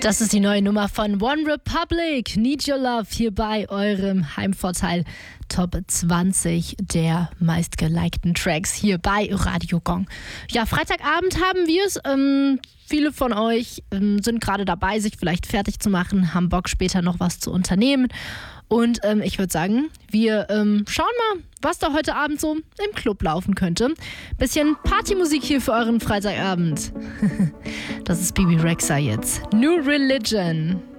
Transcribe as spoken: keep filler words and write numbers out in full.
Das ist die neue Nummer von One Republic, Need Your Love, hier bei eurem Heimvorteil Top zwanzig der meistgelikten Tracks hier bei Radio Gong. Ja, Freitagabend haben wir es. Ähm, viele von euch ähm, sind gerade dabei, sich vielleicht fertig zu machen, haben Bock später noch was zu unternehmen. Und ähm, ich würde sagen, wir ähm, schauen mal, was da heute Abend so im Club laufen könnte. Bisschen Partymusik hier für euren Freitagabend. Das ist Bebe Rexha jetzt. New Religion.